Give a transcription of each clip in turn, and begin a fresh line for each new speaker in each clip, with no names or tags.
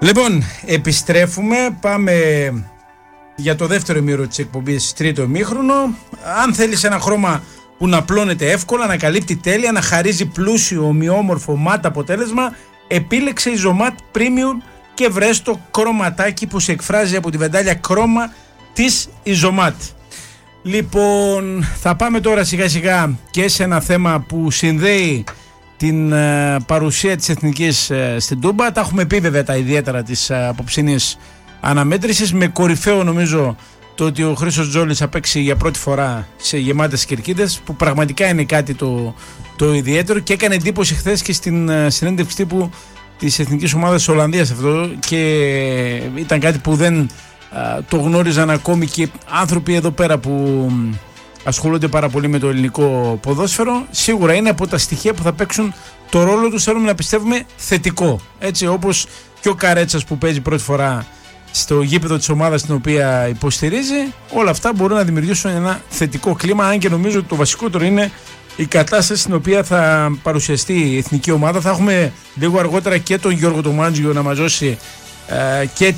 Λοιπόν, επιστρέφουμε, πάμε για το δεύτερο ημίωρο της εκπομπής, τρίτο ημίχρονο. Αν θέλεις ένα χρώμα που να πλώνεται εύκολα, να καλύπτει τέλεια, να χαρίζει πλούσιο, ομοιόμορφο, ματ αποτέλεσμα, επίλεξε η Zomat Premium και βρες το κρωματάκι που σε εκφράζει από τη βεντάλια κρόμα της Zomat. Λοιπόν, θα πάμε τώρα σιγά σιγά και σε ένα θέμα που συνδέει την παρουσία της Εθνικής στην Τούμπα. Τα έχουμε πει βέβαια τα ιδιαίτερα της απόψινής αναμέτρησης, με κορυφαίο νομίζω το ότι ο Χρήστος Τζόλης θα παίξει για πρώτη φορά σε γεμάτες κερκίδες, που πραγματικά είναι κάτι το ιδιαίτερο, και έκανε εντύπωση χθες και στην συνέντευξη τύπου της Εθνικής Ομάδας της Ολλανδίας αυτό, και ήταν κάτι που δεν το γνώριζαν ακόμη και άνθρωποι εδώ πέρα που ασχολούνται πάρα πολύ με το ελληνικό ποδόσφαιρο. Σίγουρα είναι από τα στοιχεία που θα παίξουν το ρόλο τους, θέλουμε να πιστεύουμε, θετικό. Έτσι, όπως και ο Καρέτσας που παίζει πρώτη φορά στο γήπεδο της ομάδας την οποία υποστηρίζει, όλα αυτά μπορούν να δημιουργήσουν ένα θετικό κλίμα, αν και νομίζω ότι το βασικότερο είναι η κατάσταση στην οποία θα παρουσιαστεί η εθνική ομάδα. Θα έχουμε λίγο αργότερα και τον Γιώργο Τομάντζιο να μας δώσει και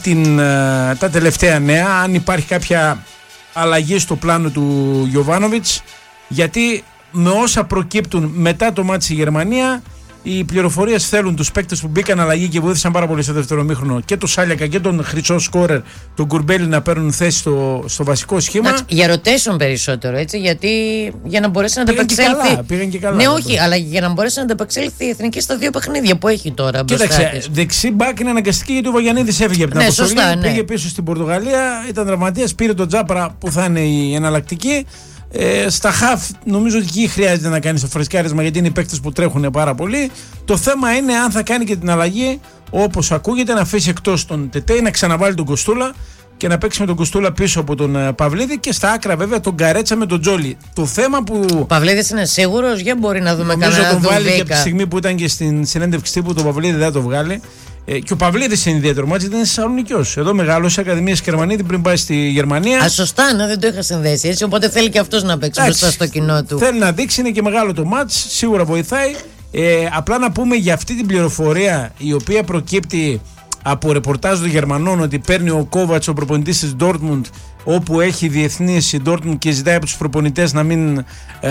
τα τελευταία νέα, αν υπάρχει κάποια αλλαγή στο πλάνο του Γιοβάνοβιτς, γιατί με όσα προκύπτουν μετά το μάτι στη Γερμανία, οι πληροφορίες θέλουν τους παίκτες που μπήκαν αλλαγή και βοήθησαν πάρα πολύ στο δεύτερο μήχρονο, και τον Σάλιακα και τον χρυσό σκόρερ, τον Κουρμπέλη, να παίρνουν θέση στο βασικό σχήμα.
Για rotation περισσότερο, έτσι, γιατί για να μπορέσει να ανταπεξέλθει.
Πήγαν και καλά.
Ναι, όχι, αλλά για να μπορέσει να ανταπεξέλθει η Εθνική στα δύο παιχνίδια που έχει τώρα.
Κοίταξε, δεξί μπακ είναι αναγκαστική, γιατί ο Βαγιανίδης έφυγε από την αποστολή. Πήγε πίσω στην Πορτογαλία, ήταν τραυματίας, πήρε τον Τζάπρα που θα είναι η εναλλακτική. Στα χαφ νομίζω ότι εκεί χρειάζεται να κάνει το φρεσκάρισμα, γιατί είναι οι παίκτες που τρέχουν πάρα πολύ. Το θέμα είναι αν θα κάνει και την αλλαγή, όπως ακούγεται, να αφήσει εκτός τον Τετέι, να ξαναβάλει τον Κοστούλα και να παίξει με τον Κοστούλα πίσω από τον Παυλίδη, και στα άκρα βέβαια τον Καρέτσα με τον Τζόλι. Το θέμα που.
Ο Παυλίδης είναι σίγουρος, για μπορεί να δούμε κανένα.
Νομίζω τον βάλει και από τη στιγμή που ήταν και στην συνέντευξη τύπου, τον Παυλίδη δεν το βγάλει. Και ο Παυλίδης είναι ιδιαίτερο μάτσι, ήταν Θεσσαλονικιός. Εδώ μεγάλωσε Ακαδημίας Κερμανίδη πριν πάει στη Γερμανία.
Σωστά, ναι, δεν το είχα συνδέσει έτσι. Οπότε θέλει και αυτός να παίξει μπροστά στο κοινό του.
Θέλει να δείξει, είναι και μεγάλο το μάτς, σίγουρα βοηθάει. Απλά να πούμε για αυτή την πληροφορία, η οποία προκύπτει από ρεπορτάζ των Γερμανών, ότι παίρνει ο Κόβατς, ο προπονητής της Dortmund, όπου έχει διεθνείς η Dortmund, και ζητάει από τους προπονητές να μην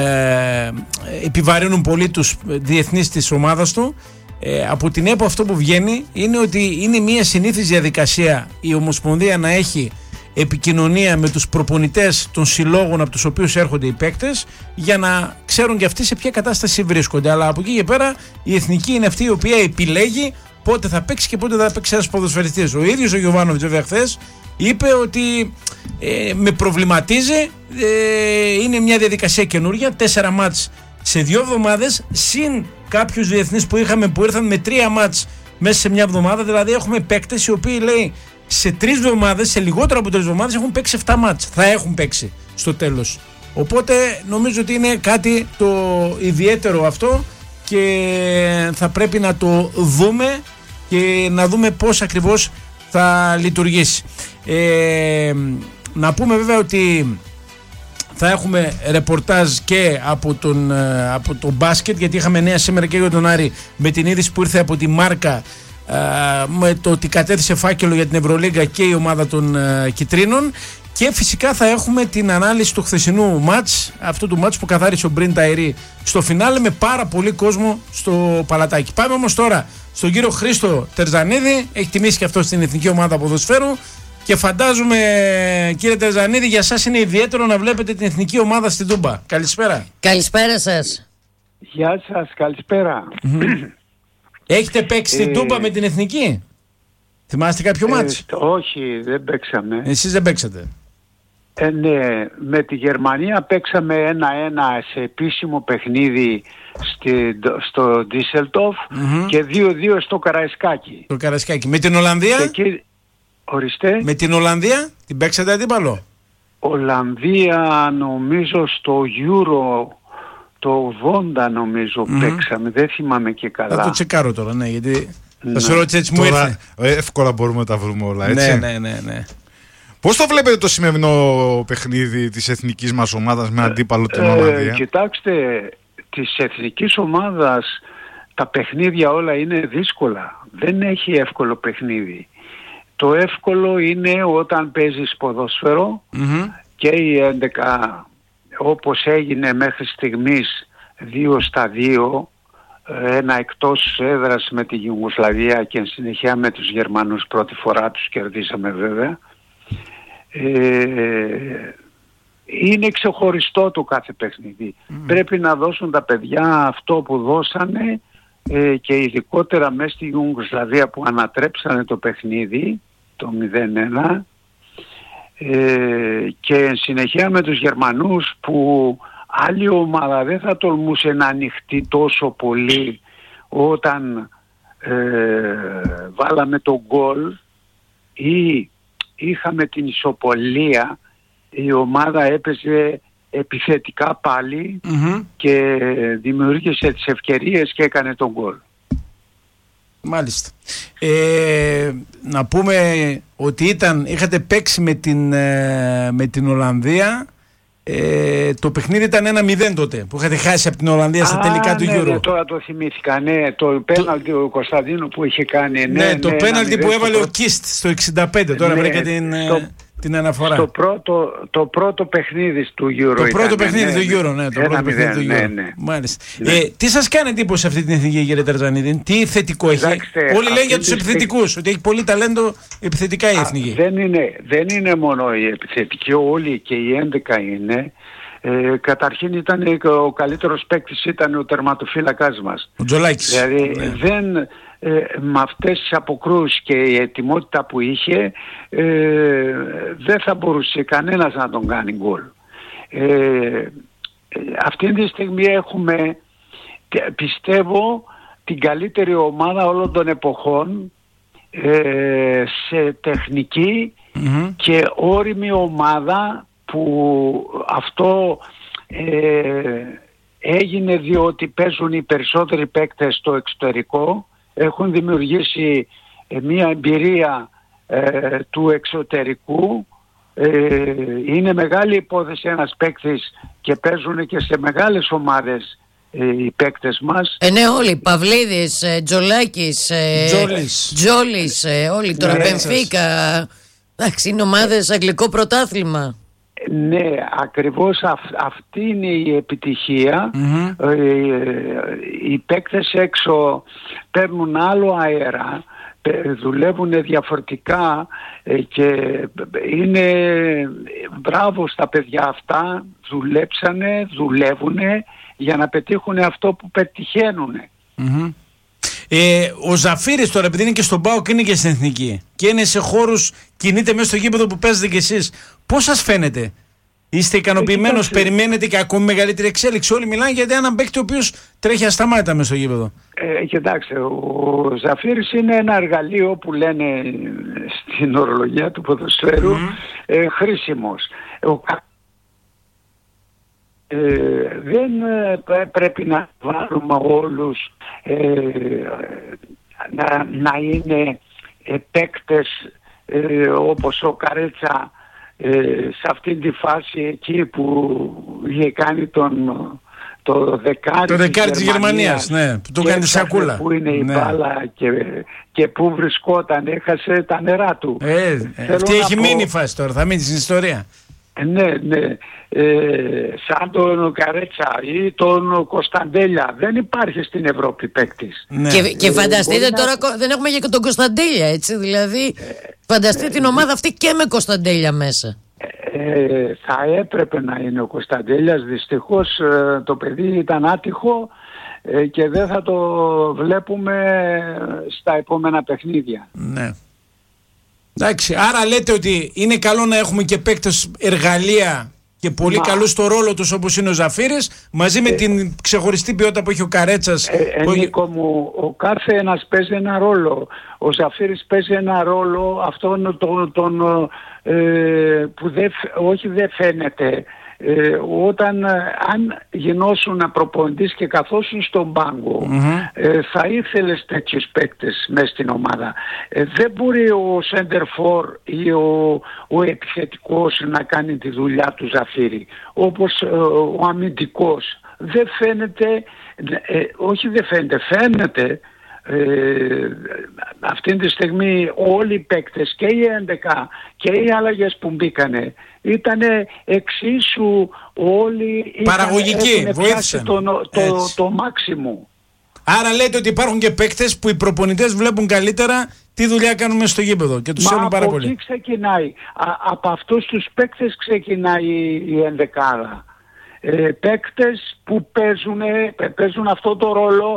επιβαρύνουν πολύ τους διεθνείς της ομάδας του. Από την ΕΠΟ αυτό που βγαίνει είναι ότι είναι μια συνήθις διαδικασία η Ομοσπονδία να έχει επικοινωνία με τους προπονητές των συλλόγων από τους οποίους έρχονται οι παίκτες, για να ξέρουν και αυτοί σε ποια κατάσταση βρίσκονται. Αλλά από εκεί και πέρα η εθνική είναι αυτή η οποία επιλέγει πότε θα παίξει και πότε θα παίξει ένας ποδοσφαιριστής. Ο ίδιος ο Γιοβάνοβιτς βέβαια χθες είπε ότι με προβληματίζει, είναι μια διαδικασία καινούρια, 4 μάτς σε 2 εβδομάδες, συν κάποιους διεθνείς που είχαμε που ήρθαν με 3 μάτς μέσα σε μια εβδομάδα. Δηλαδή έχουμε παίκτες οι οποίοι, λέει, σε 3 εβδομάδες, σε λιγότερο από 3 εβδομάδες έχουν παίξει 7 μάτς. Θα έχουν παίξει στο τέλος. Οπότε νομίζω ότι είναι κάτι το ιδιαίτερο αυτό, και θα πρέπει να το δούμε και να δούμε πώς ακριβώς θα λειτουργήσει. Να πούμε βέβαια ότι θα έχουμε ρεπορτάζ και από το μπάσκετ, γιατί είχαμε νέα σήμερα και για τον Άρη, με την είδηση που ήρθε από τη Μάρκα, με το ότι κατέθεσε φάκελο για την Ευρωλίγκα και η ομάδα των Κιτρίνων, και φυσικά θα έχουμε την ανάλυση του χθεσινού μάτς, αυτού του μάτς που καθάρισε ο Μπριν Ταϊρή στο φινάλε, με πάρα πολύ κόσμο στο Παλατάκι. Πάμε όμως τώρα στον κύριο Χρήστο Τερζανίδη, έχει τιμήσει και αυτό στην Εθνική Ομάδα Ποδοσφαίρου. Και φαντάζομαι, κύριε Τερζανίδη, για σας είναι ιδιαίτερο να βλέπετε την εθνική ομάδα στην Τούμπα. Καλησπέρα.
Καλησπέρα σας.
Γεια σας, καλησπέρα.
Έχετε παίξει στην Τούμπα με την εθνική? Θυμάστε κάποιο μάτς?
Όχι, δεν παίξαμε.
Εσείς δεν παίξατε?
Ναι, με τη Γερμανία παίξαμε 1-1 σε επίσημο παιχνίδι στο Ντίσελντορφ και 2-2 στο Καραϊσκάκι.
Το Καραϊσκάκι. Με την Ολλανδία?
Ορίστε.
Με την Ολλανδία την παίξατε αντίπαλο?
Ολλανδία νομίζω στο Euro το 80 νομίζω παίξαμε, δεν θυμάμαι και καλά.
Θα το τσεκάρω τώρα, ναι, γιατί θα σε ρώτησε, έτσι μου ήρθε.
Εύκολα μπορούμε να τα βρούμε όλα, έτσι.
Ναι.
Πώς το βλέπετε το σημερινό παιχνίδι της εθνικής μας ομάδας με αντίπαλο την Ολλανδία?
Κοιτάξτε, της εθνικής ομάδας τα παιχνίδια όλα είναι δύσκολα. Δεν έχει εύκολο παιχνίδι. Το εύκολο είναι όταν παίζεις ποδόσφαιρο και οι 11, όπως έγινε μέχρι στιγμής 2-2, ένα εκτός έδρας με τη Ιουγκοσλαβία και εν συνεχεία με τους Γερμανούς, πρώτη φορά τους κερδίσαμε βέβαια. Είναι ξεχωριστό το κάθε παιχνίδι. Πρέπει να δώσουν τα παιδιά αυτό που δώσανε, και ειδικότερα μέσα στη Ιουγκοσλαβία που ανατρέψανε το παιχνίδι το 0-1, και εν συνεχεία με τους Γερμανούς που άλλη ομάδα δεν θα τολμούσε να ανοιχτεί τόσο πολύ όταν βάλαμε το γκολ ή είχαμε την ισοπαλία. Η ομάδα έπαιζε επιθετικά πάλι και δημιούργησε τις ευκαιρίες και έκανε τον γκολ.
Μάλιστα. Να πούμε ότι είχατε παίξει με την Ολλανδία. Το παιχνίδι ήταν 1-0 τότε που είχατε χάσει από την Ολλανδία στα τελικά του Euro.
Ναι, τώρα το θυμήθηκα. Ναι, το πέναλτι ο Κωνσταντίνου που είχε κάνει.
Ναι, το πέναλτι που έβαλε ο Κίστ στο 65. Τώρα βρήκα την αναφορά.
Το πρώτο παιχνίδι του Euro.
Το πρώτο παιχνίδι του Euro, ναι. Το πρώτο παιχνίδι του Euro. Μάλιστα. Τι σας κάνει εντύπωση αυτή την εθνική, κύριε Τερζανίδη? Τι θετικό έχει? Όλοι λένε για τους επιθετικούς ότι έχει πολύ ταλέντο επιθετικά η εθνική.
Δεν είναι μόνο οι επιθετικοί, όλοι και οι 11 είναι. Καταρχήν ο καλύτερος παίκτης ήταν ο τερματοφύλακας μας,
ο Τζολάκης.
Δηλαδή με αυτές τις αποκρούσεις και η ετοιμότητα που είχε, δεν θα μπορούσε κανένας να τον κάνει γκολ. Αυτή τη στιγμή έχουμε, πιστεύω, την καλύτερη ομάδα όλων των εποχών σε τεχνική και όριμη ομάδα, που αυτό έγινε διότι παίζουν οι περισσότεροι παίκτες στο εξωτερικό, έχουν δημιουργήσει μια εμπειρία του εξωτερικού. Είναι μεγάλη υπόθεση ένας παίκτης και παίζουν και σε μεγάλες ομάδες οι παίκτες μας.
Ναι, όλοι, Παυλίδης, Τζολάκης, Τζόλης, όλοι τώρα, Μπενφίκα. Εντάξει, είναι ομάδες, αγγλικό πρωτάθλημα.
Ναι, ακριβώς αυτή είναι η επιτυχία. Οι παίκτες έξω παίρνουν άλλο αέρα, δουλεύουν διαφορετικά και είναι μπράβο στα παιδιά αυτά, δουλεύουνε για να πετύχουν αυτό που πετυχαίνουν.
Ο Ζαφύρης τώρα, επειδή είναι και στον ΠΑΟΚ, είναι και στην εθνική και είναι σε χώρους, κινείται μέσα στο γήπεδο που παίζετε κι εσείς, πώς σας φαίνεται? Είστε ικανοποιημένος, περιμένετε και ακόμη μεγαλύτερη εξέλιξη? Όλοι μιλάνε για έναν παίκτη ο οποίος τρέχει ασταμάτητα μέσα στο γήπεδο.
Κοιτάξτε, ο Ζαφύρης είναι ένα εργαλείο που λένε στην ορολογία του ποδοσφαίρου χρήσιμος. Δεν πρέπει να βάλουμε όλους να είναι παίκτες όπως ο Καρέτσα, σε αυτή τη φάση εκεί που είχε κάνει το δεκάρι της Γερμανίας,
ναι, που το κάνει τη σακούλα,
που είναι η μπάλα και που βρισκόταν, έχασε τα νερά του.
Αυτή έχει μείνει η φάση τώρα, θα μείνει στην ιστορία.
Ναι, σαν τον Καρέτσα ή τον Κωνσταντέλια δεν υπάρχει στην Ευρώπη παίκτης.
Και φανταστείτε τώρα, δεν έχουμε και τον Κωνσταντέλια, έτσι, δηλαδή φανταστείτε την ομάδα αυτή και με Κωνσταντέλια μέσα.
Θα έπρεπε να είναι ο Κωνσταντέλιας, δυστυχώς το παιδί ήταν άτυχο και δεν θα το βλέπουμε στα επόμενα παιχνίδια.
Ναι. Εντάξει, άρα λέτε ότι είναι καλό να έχουμε και παίκτες εργαλεία και πολύ καλούς στο ρόλο τους, όπως είναι ο Ζαφύρης, μαζί με την ξεχωριστή ποιότητα που έχει ο Καρέτσας.
Νίκο μου, ο κάθε ένας παίζει ένα ρόλο. Ο Ζαφύρης παίζει ένα ρόλο, αυτόν που δεν φαίνεται. Όταν αν γινώσουν προπονητής και καθόσουν στον πάγκο, θα ήθελες τέτοιους παίκτες μέσα στην ομάδα. Δεν μπορεί ο σέντερφορ ή ο επιθετικός να κάνει τη δουλειά του Ζαφύρη, όπως ο αμυντικός. Δεν φαίνεται, όχι δεν φαίνεται, φαίνεται αυτή τη στιγμή όλοι οι παίκτες και οι 11 και οι αλλαγές που μπήκανε ήταν εξίσου όλοι
παραγωγικοί,
βοήθησαν το μάξιμου.
Άρα λέτε ότι υπάρχουν και παίκτες που οι προπονητές βλέπουν καλύτερα τι δουλειά κάνουμε στο γήπεδο και τους θέλουν πάρα πολύ.
Από εκεί ξεκινάει. Από αυτούς τους παίκτες ξεκινάει η ενδεκάδα. Παίκτες που παίζουν αυτό το ρόλο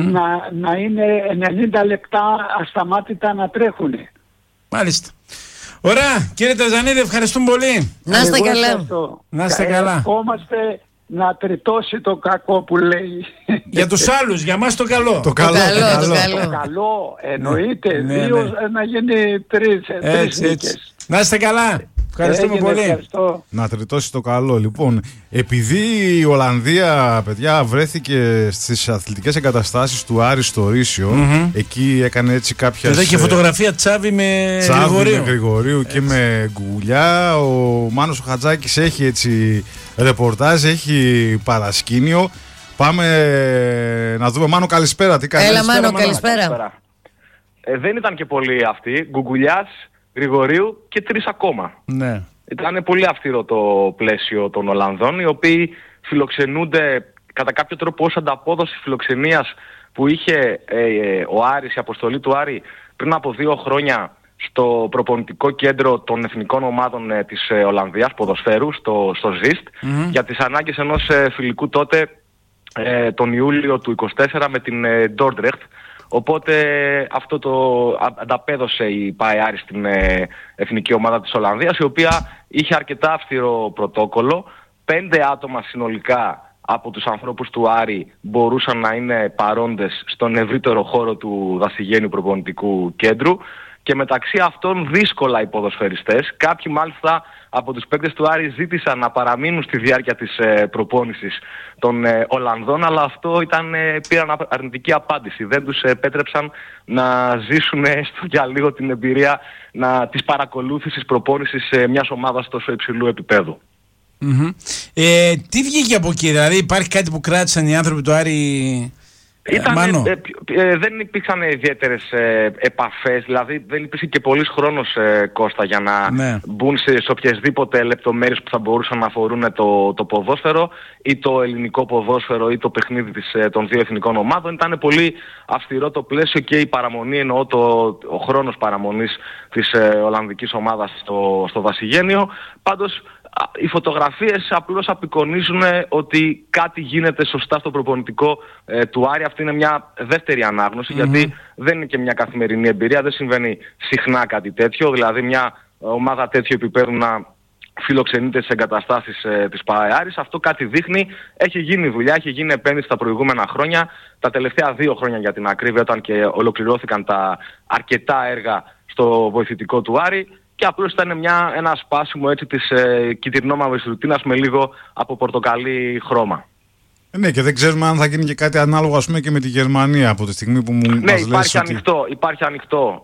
να είναι 90 λεπτά ασταμάτητα να τρέχουν.
Μάλιστα. Ωραία, κύριε Τραζανίδη, ευχαριστούμε πολύ.
Να είστε καλά.
Να είστε καλά.
Ευχόμαστε να τριτώσει το κακό που λέει.
Για τους άλλους, για μας το καλό.
Το καλό.
Το καλό, εννοείται. Δύο να γίνει τρεις νίκες.
Να είστε καλά. Ευχαριστούμε πολύ.
Ευχαριστώ.
Να τριτώσει το καλό. Λοιπόν, επειδή η Ολλανδία, παιδιά, βρέθηκε στις αθλητικές εγκαταστάσεις του Άρη στο Ρήσιο, εκεί έκανε έτσι κάποια.
Εδώ έχει φωτογραφία Τσάβη με
Γρηγορίου και με Γκουλιά. Ο Μάνος ο Χατζάκης έχει έτσι ρεπορτάζ, έχει παρασκήνιο. Πάμε να δούμε. Μάνο, καλησπέρα. Τι κάνεις?
Έλα, Μάνο, καλησπέρα.
Δεν ήταν και πολλοί αυτοί. Γκουγκουλιάς, Γρηγορίου και 3 ακόμα.
Ναι.
Ήταν πολύ αυστηρό το πλαίσιο των Ολλανδών, οι οποίοι φιλοξενούνται κατά κάποιο τρόπο ως ανταπόδοση φιλοξενίας που είχε ο Άρης, η αποστολή του Άρη πριν από 2 χρόνια στο προπονητικό κέντρο των εθνικών ομάδων της Ολλανδίας ποδοσφαίρου, στο ZIST, για τις ανάγκες ενός φιλικού τότε τον Ιούλιο του 2024 με την Dordrecht. Οπότε αυτό το ανταπέδωσε η ΠΑΕ Άρη στην εθνική ομάδα της Ολλανδίας, η οποία είχε αρκετά αυστηρό πρωτόκολλο. 5 άτομα συνολικά από τους ανθρώπους του Άρη μπορούσαν να είναι παρόντες στον ευρύτερο χώρο του δασιγένειου προπονητικού κέντρου και μεταξύ αυτών δύσκολα οι ποδοσφαιριστές. Κάποιοι μάλιστα από τους παίκτες του Άρη ζήτησαν να παραμείνουν στη διάρκεια της προπόνησης των Ολλανδών, αλλά αυτό πήραν αρνητική απάντηση. Δεν τους επέτρεψαν να ζήσουν έστω για λίγο την εμπειρία της παρακολούθησης προπόνησης μιας ομάδας τόσο υψηλού επίπεδου.
Τι βγήκε από εκεί, δηλαδή υπάρχει κάτι που κράτησαν οι άνθρωποι του Άρη?
Δεν υπήρξαν ιδιαίτερες επαφές, δηλαδή δεν υπήρχε και πολύς χρόνος, Κώστα, για να μπουν σε οποιασδήποτε λεπτομέρειες που θα μπορούσαν να αφορούν το ποδόσφαιρο ή το ελληνικό ποδόσφαιρο ή το παιχνίδι των 2 εθνικών ομάδων. Ήταν πολύ αυστηρό το πλαίσιο και η παραμονή, εννοώ ο χρόνος παραμονής της Ολλανδικής ομάδας στο δασιγένειο. Πάντως οι φωτογραφίες απλώς απεικονίζουν ότι κάτι γίνεται σωστά στο προπονητικό του Άρη. Αυτή είναι μια δεύτερη ανάγνωση, γιατί δεν είναι και μια καθημερινή εμπειρία, δεν συμβαίνει συχνά κάτι τέτοιο, δηλαδή μια ομάδα τέτοιου επίπεδου να φιλοξενείται στις εγκαταστάσεις της ΠΑΕ Άρης. Αυτό κάτι δείχνει. Έχει γίνει δουλειά, έχει γίνει επένδυση τα προηγούμενα χρόνια, τα τελευταία 2 χρόνια για την ακρίβεια, όταν και ολοκληρώθηκαν τα αρκετά έργα στο βοηθητικό του Άρη. Και απλώς ήταν ένα σπάσιμο έτσι της κυτρινόμαυρης ρουτίνας με λίγο από πορτοκαλί χρώμα.
Ναι, και δεν ξέρουμε αν θα γίνει και κάτι ανάλογο, ας πούμε, και με τη Γερμανία από τη στιγμή που μας λες ότι...
Υπάρχει ανοιχτό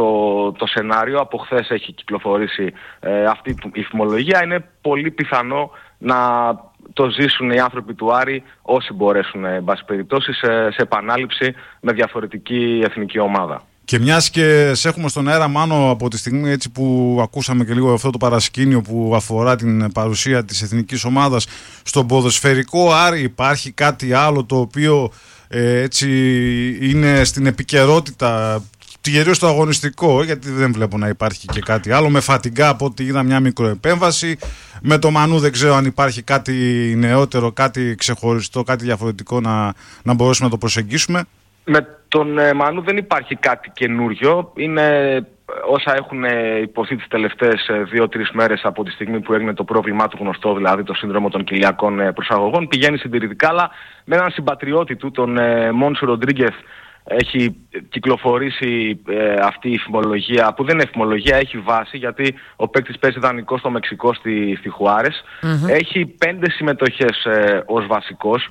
το σενάριο. Από χθες έχει κυκλοφορήσει αυτή η φημολογία. Είναι πολύ πιθανό να το ζήσουν οι άνθρωποι του Άρη, όσοι μπορέσουν, εν πάση περιπτώσει, σε επανάληψη με διαφορετική εθνική ομάδα.
Και μιας και σε έχουμε στον αέρα, Μάνο, από τη στιγμή έτσι που ακούσαμε και λίγο αυτό το παρασκήνιο που αφορά την παρουσία της εθνικής ομάδας στον ποδοσφαιρικό Άρη, υπάρχει κάτι άλλο το οποίο έτσι είναι στην επικαιρότητα, κυρίως στο αγωνιστικό, γιατί δεν βλέπω να υπάρχει και κάτι άλλο? Με Φατιγκά, από ό,τι είδα, μια μικροεπέμβαση. Με το Μανού δεν ξέρω αν υπάρχει κάτι νεότερο, κάτι ξεχωριστό, κάτι διαφορετικό να μπορέσουμε να το προσεγγίσουμε.
Με τον Μανού δεν υπάρχει κάτι καινούριο. Είναι όσα έχουν υποθεί τις τελευταίες 2-3 μέρες από τη στιγμή που έγινε το πρόβλημά του γνωστό, δηλαδή το σύνδρομο των κοιλιακών προσαγωγών. Πηγαίνει συντηρητικά, αλλά με έναν συμπατριώτη του, τον Μόνσου Ροντρίγκεθ, έχει κυκλοφορήσει αυτή η φημολογία, που δεν είναι φημολογία, έχει βάση, γιατί ο παίκτης παίζει δανεικό στο Μεξικό, στη Χουάρες. Έχει 5 συμμετοχές ως βασικός.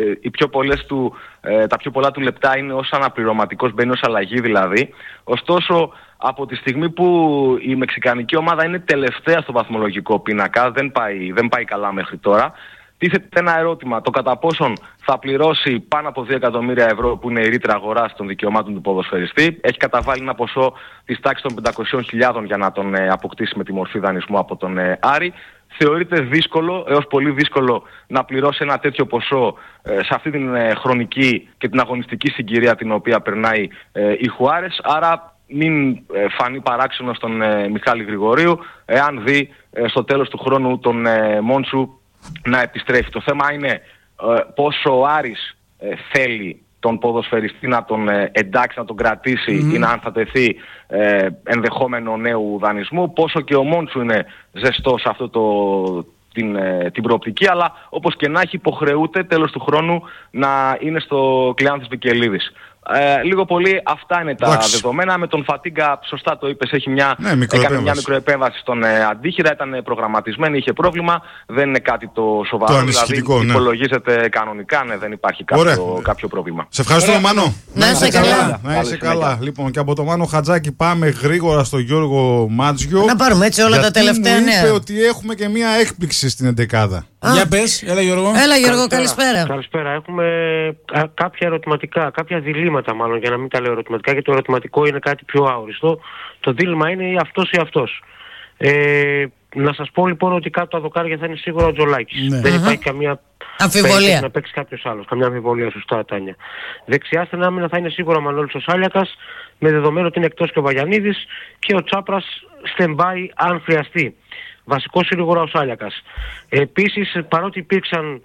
Τα πιο πολλά του λεπτά είναι ως αναπληρωματικός, μπαίνει ως αλλαγή δηλαδή. Ωστόσο, από τη στιγμή που η μεξικανική ομάδα είναι τελευταία στο βαθμολογικό πίνακα, δεν πάει καλά μέχρι τώρα, τίθεται ένα ερώτημα, το κατά πόσον θα πληρώσει πάνω από 2 εκατομμύρια ευρώ που είναι η ρήτρα αγοράς των δικαιωμάτων του ποδοσφαιριστή. Έχει καταβάλει ένα ποσό της τάξης των 500.000 για να τον αποκτήσει με τη μορφή δανεισμού από τον Άρη. Θεωρείται δύσκολο, έως πολύ δύσκολο, να πληρώσει ένα τέτοιο ποσό σε αυτή την χρονική και την αγωνιστική συγκυρία την οποία περνάει η Χουάρες. Άρα μην φανεί παράξενο στον Μιχάλη Γρηγορίου εάν δει στο τέλος του χρόνου τον Μόντσου να επιστρέφει. Το θέμα είναι πόσο ο Άρης θέλει τον ποδοσφαιριστή να τον εντάξει, να τον κρατήσει ή να αν θα τεθεί ενδεχόμενο νέου δανεισμού, πόσο και ο Μόντσου είναι ζεστός σε αυτό την προοπτική, αλλά όπως και να έχει υποχρεούται τέλος του χρόνου να είναι στο Κλεάνθης Βικελίδης. Λίγο πολύ αυτά είναι τα δεδομένα. Με τον Φατίγκα, σωστά το είπες, έκανε μια μικροεπέμβαση στον αντίχειρα, ήταν προγραμματισμένη, είχε πρόβλημα, δεν είναι κάτι το σοβαρό, δηλαδή υπολογίζεται κανονικά, δεν υπάρχει κάποιο πρόβλημα.
Σε ευχαριστώ, Μάνο.
Να είσαι καλά.
Να είσαι καλά. Λοιπόν, και από το Μάνο Χατζάκη πάμε γρήγορα στο Γιώργο Μάτζιο.
Να πάρουμε έτσι όλα τα τελευταία νέα.
Είπε ότι έχουμε και μια έκπληξη στην 11η.
Για πες, έλα Γιώργο.
Έλα Γιώργο, καλησπέρα.
Καλησπέρα. Έχουμε κάποια ερωτηματικά, κάποια διλήμματα μάλλον, για να μην τα λέω ερωτηματικά, γιατί το ερωτηματικό είναι κάτι πιο αόριστο. Το δίλημμα είναι ή αυτός ή αυτός. Να σας πω λοιπόν ότι κάτω τα δοκάρια θα είναι σίγουρα ο Τζολάκης. Δεν υπάρχει καμία
αμφιβολία
να παίξει κάποιος άλλος. Καμιά αμφιβολία, σωστά, Τάνια. Δεξιά στην άμυνα θα είναι σίγουρα ο Μανώλης ο Σάλιακας, με δεδομένο ότι είναι εκτός και ο Βαγιανίδης, και ο Τσάπρας stand-by αν χρειαστεί. Βασικός σίγουρα ο Σάλιακας. Επίσης, παρότι υπήρξαν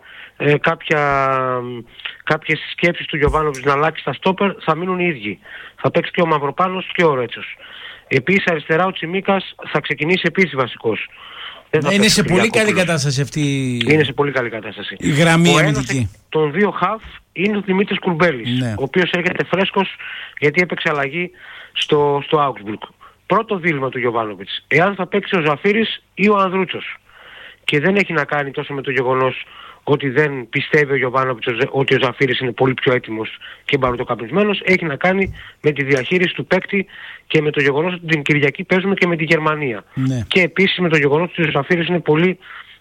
κάποιες σκέψεις του Γιωβάνοβιτς να αλλάξει τα στόπερ, θα μείνουν οι ίδιοι. Θα παίξει και ο Μαυροπάνος και ο Ρέτσος. Επίσης, αριστερά ο Τσιμίκας θα ξεκινήσει επίσης βασικός.
Είναι σε πολύ καλή κατάσταση αυτή.
Είναι σε πολύ καλή κατάσταση.
Η γραμμή αμυντική.
Των δύο χαφ είναι ο Δημήτρης Κουρμπέλης, ο οποίος έρχεται φρέσκος γιατί έπαιξε αλλαγή στο Augsburg. Πρώτο δίλημμα του Γιωβάνοβιτς, εάν θα παίξει ο Ζαφύρης ή ο Ανδρούτσος. Και δεν έχει να κάνει τόσο με το γεγονός ότι δεν πιστεύει ο Γιωβάνοβιτς ότι ο Ζαφύρης είναι πολύ πιο έτοιμος και μπαρουτοκαπνισμένος. Έχει να κάνει με τη διαχείριση του παίκτη και με το γεγονός ότι την Κυριακή παίζουμε και με τη Γερμανία. Και επίσης με το γεγονός ότι ο Ζαφύρης είναι πολύ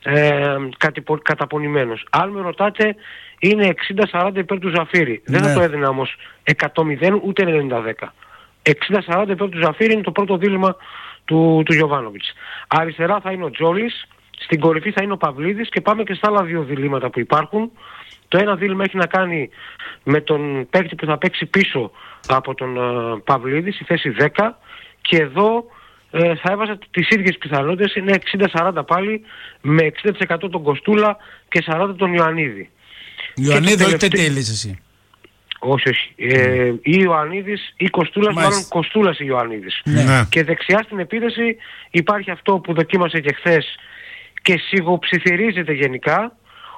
καταπονημένος. Αν με ρωτάτε, είναι 60-40 υπέρ του Ζαφύρη. Δεν θα το έδινα όμως 100-0 ούτε 90-10. 60-40 υπέρ του Ζαφύρη είναι το πρώτο δίλημμα του Γιωβάνοβιτς. Αριστερά θα είναι ο Τζόλης, στην κορυφή θα είναι ο Παυλίδης και πάμε και στα άλλα δύο διλήμματα που υπάρχουν. Το ένα δίλημμα έχει να κάνει με τον παίκτη που θα παίξει πίσω από τον Παυλίδη στη θέση 10 και εδώ θα έβαζα τις ίδιες πιθανότητες, είναι 60-40 πάλι, με 60% τον Κοστούλα και 40% τον Ιωαννίδη.
Ιωαννίδη, όχι τέλειες εσύ.
Όχι. Ή Ιωαννίδης ή Κοστούλας, μάλλον Κοστούλας ή Ιωαννίδης. Και δεξιά στην επίθεση υπάρχει αυτό που δοκίμασε και χθες και σιγοψιθυρίζεται γενικά,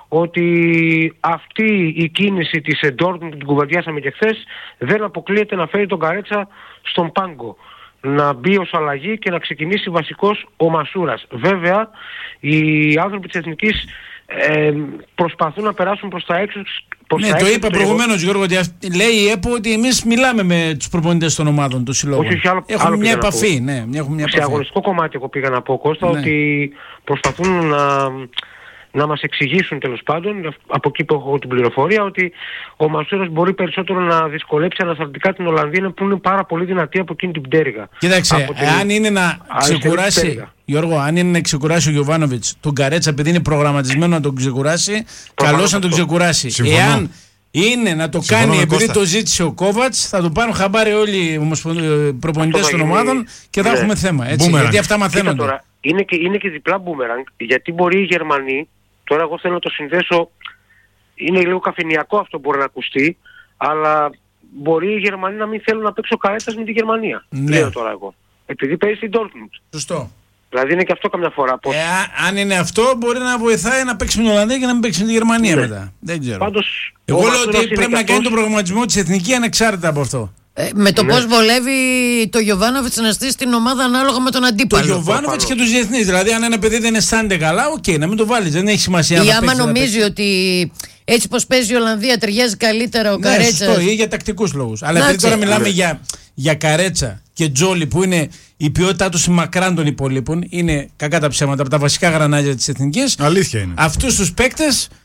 ότι αυτή η κίνηση της Dortmund που την κουβεντιάσαμε και χθες δεν αποκλείεται να φέρει τον Καρέτσα στον πάγκο, να μπει ως αλλαγή και να ξεκινήσει βασικός ο Μασούρας. Βέβαια οι άνθρωποι της Εθνικής προσπαθούν να περάσουν προς τα έξω.
Το είπα προηγουμένως, Γιώργο, ότι λέει η ΕΠΟ ότι εμείς μιλάμε με τους προπονητές των ομάδων, των συλλόγων. Έχουμε μια επαφή. Σε
αγωνιστικό κομμάτι εγώ πήγα να πω, Κώστα, ότι προσπαθούν να μας εξηγήσουν τέλος πάντων, από εκεί που έχω την πληροφορία, ότι ο Μασούρας μπορεί περισσότερο να δυσκολέψει ανασταλτικά την Ολλανδία που είναι πάρα πολύ δυνατή από εκείνη την πτέρυγα.
Κοίταξε, αν είναι να ξεκουράσει, Γιώργο, αν είναι να ξεκουράσει ο Γιωβάνοβιτς τον Καρέτσα, επειδή είναι προγραμματισμένο να τον ξεκουράσει, καλώς να τον ξεκουράσει. Εάν είναι να το κάνει επειδή το ζήτησε ο Κόβατς, θα το πάρουν χαμπάρι όλοι οι προπονητές των ομάδων και θα έχουμε θέμα. Έτσι, γιατί αυτά μαθαίνονται.
Τώρα, είναι και διπλά μπούμεραγκ, γιατί μπορεί οι Γερμανοί, τώρα εγώ θέλω να το συνδέσω, είναι λίγο καφενειακό αυτό μπορεί να ακουστεί, αλλά μπορεί οι Γερμανοί να μην θέλουν να παίξει ο Καρέτσας με τη Γερμανία. Λέω τώρα εγώ. Επειδή παίζει στην Dortmund.
Σωστό.
Δηλαδή είναι και αυτό καμιά φορά.
Αν είναι αυτό, μπορεί να βοηθάει να παίξει με την Ολλανδία και να μην παίξει με τη Γερμανία μετά. Δεν ξέρω.
Πάντως,
εγώ λέω ότι πρέπει να κάνει τον προγραμματισμό της Εθνικής ανεξάρτητα από αυτό.
Με το πώς βολεύει το Γιωβάνοβιτς να στήσει την ομάδα ανάλογα με τον αντίπαλο.
Το Γιωβάνοβιτς και τους διεθνείς. Δηλαδή, αν ένα παιδί δεν αισθάνεται καλά, να μην το βάλεις. Δεν έχει σημασία.
Ή άμα νομίζει ότι έτσι πως παίζει η Ολλανδία ταιριάζει καλύτερα ο Καρέτσας.
Σωστό, ή για τακτικούς λόγους. Αλλά επειδή τώρα μιλάμε για Καρέτσα και Τζόλι, που είναι η ποιότητά τους μακράν των υπολείπων, είναι κακά τα ψέματα από τα βασικά γρανάζια της Εθνικής.
Αλήθεια είναι.
Αυτούς τους παίκτες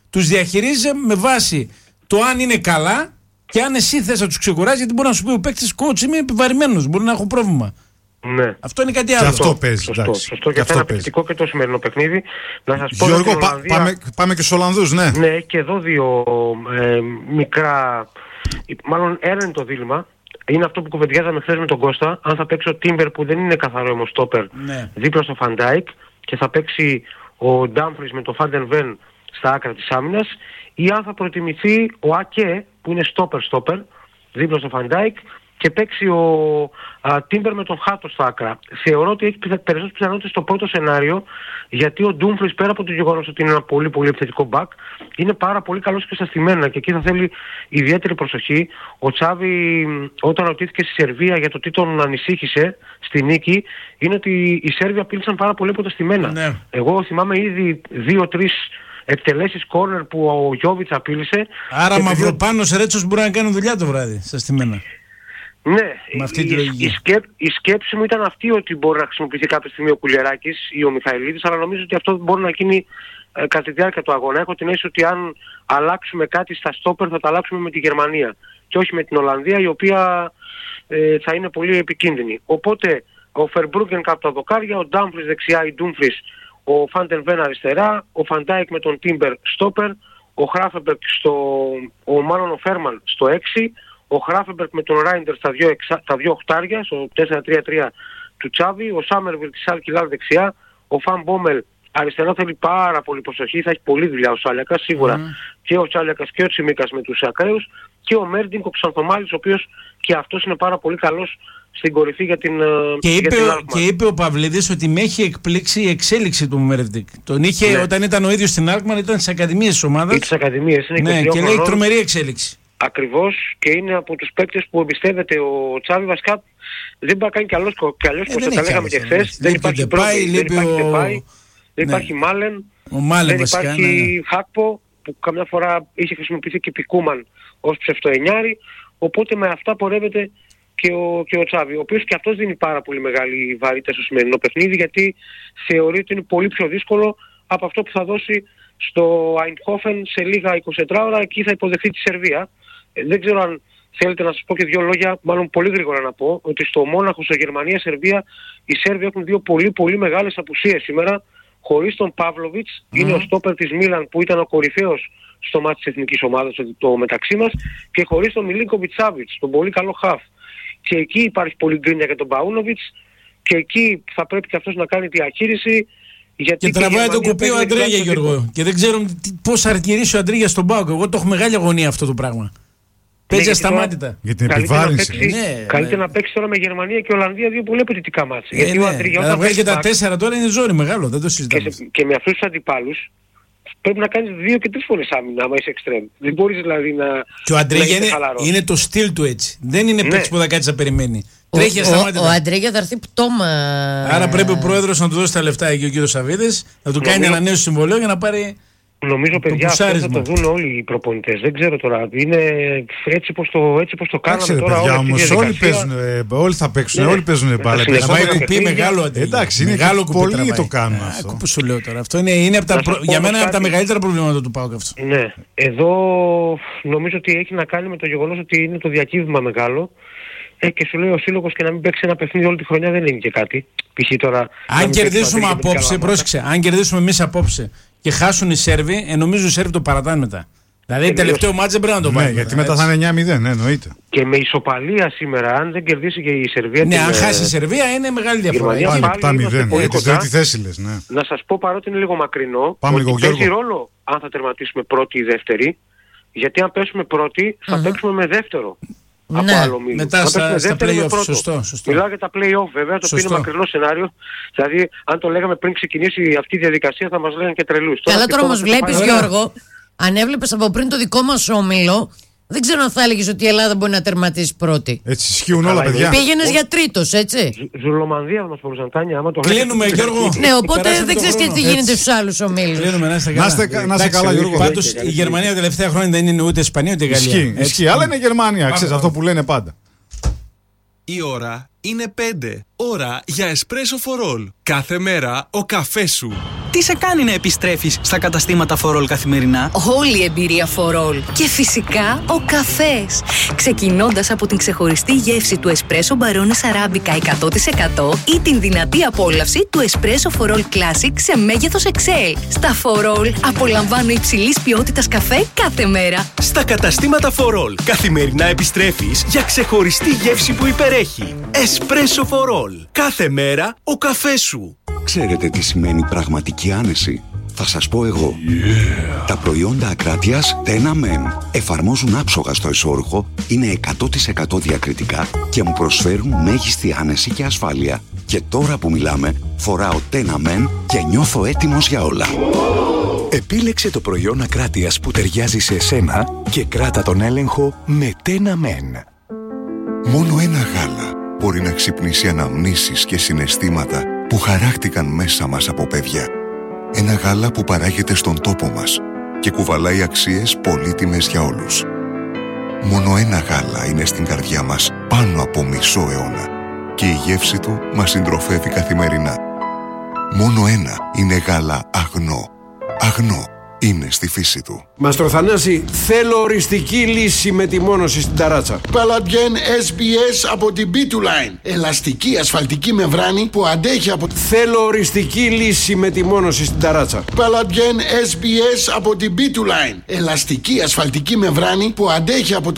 τους διαχειρίζεσαι με βάση το αν είναι καλά και αν εσύ θες να τους ξεκουράζεις, γιατί μπορεί να σου πει ο παίκτης coach είμαι επιβαρημένος, μπορεί να έχω πρόβλημα.
Ναι.
Αυτό είναι κάτι άλλο.
Και αυτό παίζει.
Σωστό. Και αυτό είναι απαιτητικό και το σημερινό παιχνίδι. Να σας πω,
Γιώργο, πάμε και στους Ολλανδούς, ναι.
Ναι, έχει και εδώ δύο μικρά. Μάλλον ένα είναι το δίλημμα. Είναι αυτό που κουβεντιάζαμε χθες με τον Κώστα. Αν θα παίξει ο Τίμπερ που δεν είναι καθαρό αιμοστόπερ δίπλα στο Φαντάικ και θα παίξει ο Ντάμφρις με τον Φάντεν Βεν στα άκρα της άμυνας, ή αν θα προτιμηθεί ο Ακέ που είναι στόπερ δίπλα στο Φαντάικ και παίξει ο Τίμπερ με τον Χάτο στα άκρα. Θεωρώ ότι έχει περισσότερες πιθανότητες στο πρώτο σενάριο, γιατί ο Ντούμφρις, πέρα από το γεγονός ότι είναι ένα πολύ πολύ επιθετικό μπακ, είναι πάρα πολύ καλός και στα στημένα και εκεί θα θέλει ιδιαίτερη προσοχή. Ο Τσάβη, όταν ρωτήθηκε στη Σερβία για το τι τον ανησύχησε στη νίκη, είναι ότι οι Σέρβοι απείλησαν πάρα πολύ από τα στημένα. Ναι. Εγώ θυμάμαι ήδη 2-3 εκτελέσεις κόρνερ που ο Γιόβιτς απείλησε.
Άρα Μαυροπάνος Ρέτσος μπορεί να κάνει δουλειά το βράδυ στα στημένα.
Ναι, η σκέψη μου ήταν αυτή, ότι μπορεί να χρησιμοποιηθεί κάποια στιγμή ο Κουλιεράκης ή ο Μιχαηλίδης, αλλά νομίζω ότι αυτό μπορεί να γίνει κατά τη διάρκεια του αγώνα. Έχω την αίσθηση ότι αν αλλάξουμε κάτι στα στόπερ θα τα αλλάξουμε με τη Γερμανία και όχι με την Ολλανδία, η οποία θα είναι πολύ επικίνδυνη. Οπότε ο Φερμπρούγκεν κάτω τα δοκάρια, ο Ντάμφρις δεξιά, η Ντούμφρις, ο Φάντεν Βεν αριστερά, ο Φαντάικ με τον Τίμπερ στόπερ, ο Χράφεμπερκ ο Φέρμαν στο 6, ο Χράφεμπερκ με τον Ράιντερ στα δύο οχτάρια, στο 4-3-3 του Τσάβη, ο Σάμερβιλ της Αλκιλάρ δεξιά, ο Φαν Μπόμελ αριστερά θέλει πάρα πολύ προσοχή, θα έχει πολλή δουλειά ο Σάλιακας σίγουρα, και ο Σάλιακας και ο Τσιμίκας με τους ακραίους, και ο Μέρντινγκ ο Ξανθομάλης, ο οποίος και αυτός είναι πάρα πολύ καλός στην κορυφή για την
και είπε ο Παυλίδης ότι με έχει εκπλήξει η εξέλιξη του Μέρντινγκ. Τον είχε όταν ήταν ο ίδιος στην Αλκμαρ, ήταν στις ακαδημίες της ομάδας.
Στις ακαδημίες, είναι 22
και λέει τρομερή εξέλιξη.
Ακριβώς, και είναι από τους παίκτες που εμπιστεύεται ο Τσάβη. Βασικά δεν πάει κάνει κι αλλιώς όπως τα λέγαμε και χθες. Δεν υπάρχει Ντεπάι, δεν υπάρχει Μάλεν, δεν υπάρχει Χάκπο που καμιά φορά είχε χρησιμοποιηθεί και Πικούμαν ως ψευτοενιάρη. Οπότε με αυτά πορεύεται και ο Τσάβη, ο οποίος και αυτός δίνει πάρα πολύ μεγάλη βαρύτητα στο σημερινό παιχνίδι, γιατί θεωρεί ότι είναι πολύ πιο δύσκολο από αυτό που θα δώσει στο Eindhoven σε λίγα 24 ώρα. Εκεί θα υποδεχθεί τη Σερβία. Δεν ξέρω αν θέλετε να σας πω και δύο λόγια, μάλλον πολύ γρήγορα να πω, ότι στο Μόναχο, στο Γερμανία-Σερβία, οι Σέρβοι έχουν δύο πολύ πολύ μεγάλες απουσίες σήμερα. Χωρίς τον Παύλοβιτς, είναι ο στόπερ της Μίλαν που ήταν ο κορυφαίος στο μάτι της εθνικής ομάδας το μεταξύ μας, και χωρίς τον Μιλίνκοβιτς Σάβιτς, τον πολύ καλό χαφ. Και εκεί υπάρχει πολύ γκρίνια για τον Παούνοβιτς και εκεί θα πρέπει και αυτός να κάνει διαχείριση.
Και τραβάει το κουπί ο Αντρίγια, Γιώργο. Και δεν ξέρω πώς θα αρκηρίσει ο Αντρίγια στον ΠΑΟΚ. Εγώ το έχω μεγάλη αγωνία αυτό το πράγμα. Παίζει ασταμάτητα.
Για την επιβάρυνση.
Καλύτερα να παίξει τώρα με Γερμανία και Ολλανδία, δύο πολύ απαιτητικά μάτια. Γιατί ο Αντρίγια
όταν βγάλει και τα 4 τώρα είναι ζόρι μεγάλο, δεν το συζητάμε.
Και με αυτούς τους αντιπάλους πρέπει να κάνεις 2 και 3 φορές άμυνα άμα είσαι εξτρέμ. Δεν μπορείς δηλαδή να.
Και ο Αντρίγια είναι το στυλ του έτσι. Δεν είναι παίκτης που θα κάτσει να περιμένει. Τρέχει ασταμάτητα.
Ο Αντρίγια θα έρθει πτώμα.
Άρα πρέπει ο πρόεδρος να του δώσει τα λεφτά εκεί, ο κύριος Σαββίδης, να του κάνει ανανέωση συμβολέου για να πάρει.
Νομίζω, παιδιά, αυτό θα το δουν όλοι οι προπονητές. Δεν ξέρω τώρα. Είναι έτσι πως το κάναμε τώρα.
Παιδιά, όμως όλοι θα παίξουν, όλοι παίζουν μπάλα.
Τραβάει κουπί μεγάλο Αντρίγια.
Εντάξει, είναι μεγάλο κουπί. Πολλοί το κάνουν αυτό.
Που σου λέω τώρα. Αυτό είναι για μένα από τα μεγαλύτερα προβλήματα του ΠΑΟΚ αυτό.
Ναι. Εδώ νομίζω ότι έχει να κάνει με το γεγονός ότι είναι το διακύβημα μεγάλο. Και σου λέει ο σύλλογος, και να μην παίξει ένα παιχνίδι όλη τη χρονιά δεν είναι και κάτι. Π.χ. τώρα.
Αν κερδίσουμε απόψε, πρόσεξε, αν κερδίσουμε εμείς απόψε και χάσουν οι Σέρβοι, νομίζω οι Σέρβοι το παρατάνε μετά. Δηλαδή τελευταίο μάτς δεν πρέπει να το βάλει.
Ναι, γιατί μετά θα είναι 9-0, εννοείται.
Και με ισοπαλία σήμερα, αν δεν κερδίσει και η Σερβία.
Ναι, αν χάσει η Σερβία είναι μεγάλη διαφορά.
Πάλι 7-0, τη τρίτη θέση λες, ναι.
Να σας πω, παρότι είναι λίγο μακρινό,
παίζει
ρόλο αν θα τερματίσουμε πρώτη ή δεύτερη. Γιατί αν πέσουμε πρώτη, θα παίξουμε με δεύτερο.
Ναι,
μετά στα play-off, σωστό.
Μιλάω για τα play-off βέβαια, το οποίο είναι μακρινό σενάριο. Δηλαδή, αν το λέγαμε πριν ξεκινήσει αυτή η διαδικασία, θα μας λέγανε και τρελούς.
Καλά, τώρα όμως βλέπεις, Γιώργο, αν έβλεπες από πριν το δικό μας όμιλο, δεν ξέρω αν θα έλεγες ότι η Ελλάδα μπορεί να τερματίσει πρώτη.
Έτσι ισχύουν όλα, παιδιά.
Πήγαινες για τρίτος, έτσι.
Ζουλομανδία θα μας μπορούσαν κάνει, άμα το
κλείνουμε, Γιώργο.
Ναι, οπότε δεν ξέρεις και τι γίνεται στους άλλους ομίλους.
Κλείνουμε, να είστε καλά, Γιώργο. Πάντως η Γερμανία τα τελευταία χρόνια δεν είναι ούτε Ισπανία ούτε Γαλλία.
Ισχύει, αλλά είναι Γερμανία, ξέρεις αυτό που λένε πάντα.
Η ώρα είναι 5. Ώρα για Espresso for All. Κάθε μέρα ο καφές σου. τι σε κάνει να επιστρέφεις στα καταστήματα For All καθημερινά?
Όλη η εμπειρία For All. Και φυσικά ο καφές. Ξεκινώντας από την ξεχωριστή γεύση του Espresso Barones Arabica 100% ή την δυνατή απόλαυση του Espresso For All Classic σε μέγεθος Excel. Στα For All απολαμβάνω υψηλής ποιότητας καφέ κάθε μέρα.
Στα καταστήματα For All καθημερινά επιστρέφεις για ξεχωριστή γεύση που υπερέχει. Espresso For All. Κάθε μέρα ο καφές σου.
Ξέρετε τι σημαίνει πραγματική άνεση? Θα σας πω εγώ. Τα προϊόντα Ακράτειας Tena Men εφαρμόζουν άψογα στο εσώρουχο, είναι 100% διακριτικά και μου προσφέρουν μέγιστη άνεση και ασφάλεια. Και τώρα που μιλάμε, φοράω Tena Men και νιώθω έτοιμος για όλα.
Επίλεξε το προϊόν Ακράτειας που ταιριάζει σε εσένα και κράτα τον έλεγχο με Tena Men.
Μόνο ένα γάλα μπορεί να ξυπνήσει αναμνήσεις και συναισθήματα που χαράχτηκαν μέσα μας από παιδιά. Ένα γάλα που παράγεται στον τόπο μας και κουβαλάει αξίες πολύτιμες για όλους. Μόνο ένα γάλα είναι στην καρδιά μας πάνω από μισό αιώνα και η γεύση του μας συντροφεύει καθημερινά. Μόνο ένα είναι γάλα αγνό. Αγνό είναι στη φύση του.
Μαστρο Θανάση, θέλω οριστική λύση με τη μόνωση στην ταράτσα.
Παλαντιέν SBS από την B2Line. Ελαστική ασφαλτική μεμβράνη που αντέχει από...
Θέλω οριστική λύση με τη μόνωση στην ταράτσα.
Παλαντιέν SBS από την B2Line. Ελαστική ασφαλτική μεμβράνη που αντέχει από